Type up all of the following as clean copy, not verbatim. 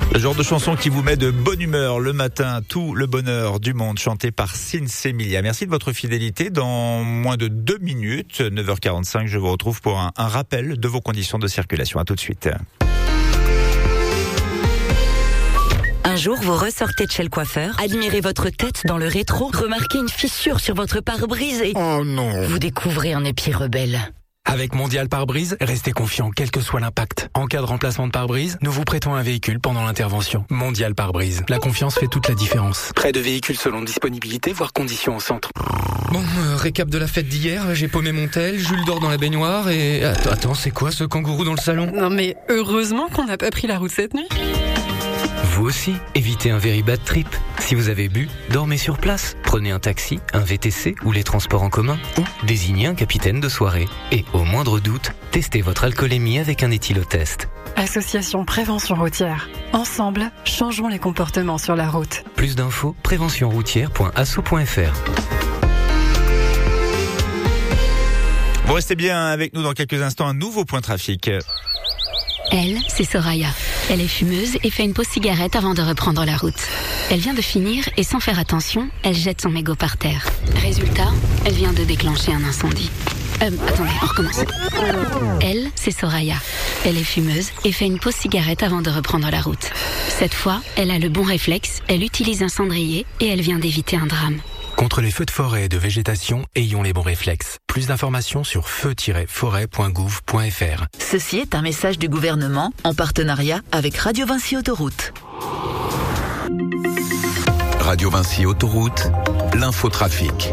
Le genre de chanson qui vous met de bonne humeur le matin, tout le bonheur du monde, chanté par Sinsemilia. Merci de votre fidélité. Dans moins de 2 minutes, 9h45, je vous retrouve pour un rappel de vos conditions de circulation. À tout de suite. Un jour, vous ressortez de chez le coiffeur, admirez votre tête dans le rétro, remarquez une fissure sur votre pare-brise et... Oh non! Vous découvrez un épi rebelle. Avec Mondial Pare-Brise, restez confiant quel que soit l'impact. En cas de remplacement de pare-brise, nous vous prêtons un véhicule pendant l'intervention. Mondial Pare-Brise. La confiance fait toute la différence. Prêt de véhicules selon disponibilité, voire conditions au centre. Bon, récap de la fête d'hier, j'ai paumé mon tel, Jules dort dans la baignoire et... Attends, c'est quoi ce kangourou dans le salon? Non mais heureusement qu'on n'a pas pris la route cette nuit. Vous aussi, évitez un very bad trip. Si vous avez bu, dormez sur place. Prenez un taxi, un VTC ou les transports en commun. Ou désignez un capitaine de soirée. Et au moindre doute, testez votre alcoolémie avec un éthylotest. Association Prévention Routière. Ensemble, changeons les comportements sur la route. Plus d'infos, préventionroutière.asso.fr. Vous restez bien avec nous dans quelques instants, un nouveau point trafic. Elle, c'est Soraya. Elle est fumeuse et fait une pause cigarette avant de reprendre la route. Elle vient de finir et sans faire attention, elle jette son mégot par terre. Résultat, elle vient de déclencher un incendie. Attendez, on recommence. Elle, c'est Soraya. Elle est fumeuse et fait une pause cigarette avant de reprendre la route. Cette fois, elle a le bon réflexe, elle utilise un cendrier et elle vient d'éviter un drame. Contre les feux de forêt et de végétation, ayons les bons réflexes. Plus d'informations sur feu-forêt.gouv.fr. Ceci est un message du gouvernement en partenariat avec Radio Vinci Autoroute. Radio Vinci Autoroute, l'infotrafic.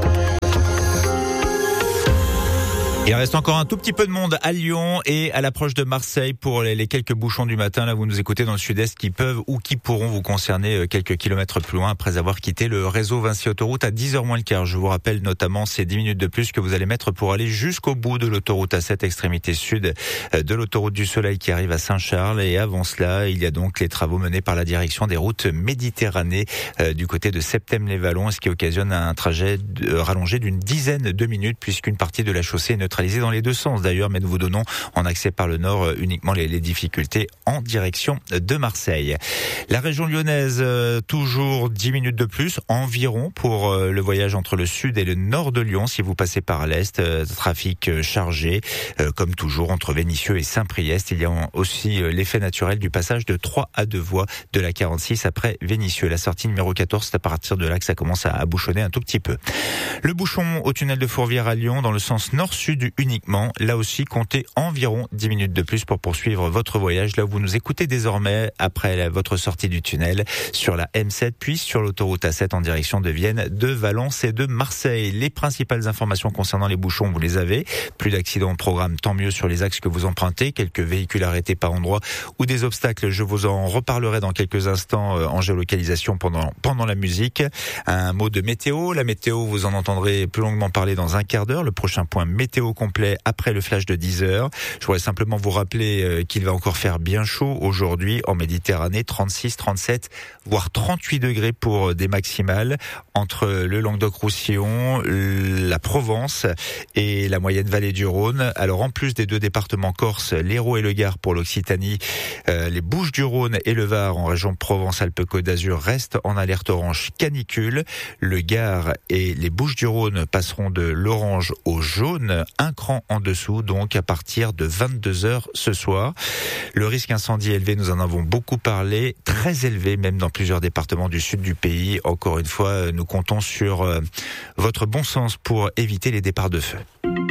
Il reste encore un tout petit peu de monde à Lyon et à l'approche de Marseille pour les quelques bouchons du matin. Là, vous nous écoutez dans le sud-est qui peuvent ou qui pourront vous concerner quelques kilomètres plus loin après avoir quitté le réseau Vinci Autoroute à 10h moins le quart. Je vous rappelle notamment ces 10 minutes de plus que vous allez mettre pour aller jusqu'au bout de l'autoroute A7, extrémité sud de l'autoroute du Soleil qui arrive à Saint-Charles. Et avant cela, il y a donc les travaux menés par la direction des routes Méditerranée du côté de Septèmes-les-Vallons, ce qui occasionne un trajet rallongé d'une dizaine de minutes puisqu'une partie de la chaussée est neutralisée dans les deux sens d'ailleurs, mais nous vous donnons en accès par le nord uniquement les difficultés en direction de Marseille. La région lyonnaise, toujours 10 minutes de plus environ pour le voyage entre le sud et le nord de Lyon. Si vous passez par l'est, trafic chargé comme toujours entre Vénissieux et Saint-Priest. Il y a aussi l'effet naturel du passage de 3 à 2 voies de la 46 après Vénissieux. La sortie numéro 14, c'est à partir de là que ça commence à bouchonner un tout petit peu. Le bouchon au tunnel de Fourvière à Lyon dans le sens nord-sud uniquement. Là aussi, comptez environ 10 minutes de plus pour poursuivre votre voyage. Là où vous nous écoutez désormais après votre sortie du tunnel sur la M7, puis sur l'autoroute A7 en direction de Vienne, de Valence et de Marseille. Les principales informations concernant les bouchons, vous les avez. Plus d'accidents au programme, tant mieux sur les axes que vous empruntez. Quelques véhicules arrêtés par endroit ou des obstacles. Je vous en reparlerai dans quelques instants en géolocalisation pendant la musique. Un mot de météo. La météo, vous en entendrez plus longuement parler dans un quart d'heure. Le prochain point météo complet après le flash de 10h. Je voudrais simplement vous rappeler qu'il va encore faire bien chaud aujourd'hui en Méditerranée, 36, 37, voire 38 degrés pour des maximales entre le Languedoc-Roussillon, la Provence et la moyenne vallée du Rhône. Alors en plus des deux départements corse, l'Hérault et le Gard pour l'Occitanie, les Bouches-du-Rhône et le Var en région Provence-Alpes-Côte d'Azur restent en alerte orange canicule. Le Gard et les Bouches-du-Rhône passeront de l'orange au jaune, un cran en dessous, donc à partir de 22h ce soir. Le risque incendie élevé, nous en avons beaucoup parlé, très élevé même dans plusieurs départements du sud du pays. Encore une fois, nous comptons sur votre bon sens pour éviter les départs de feu.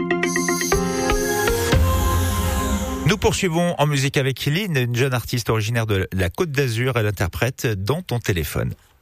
Nous poursuivons en musique avec Lynn, une jeune artiste originaire de la Côte d'Azur. Elle interprète Dans ton téléphone.